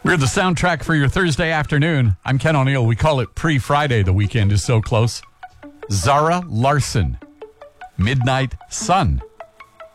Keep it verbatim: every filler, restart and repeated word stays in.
We're the soundtrack for your Thursday afternoon. I'm Ken O'Neill. We call it pre-Friday. The weekend is so close. Zara Larsson, Midnight Sun.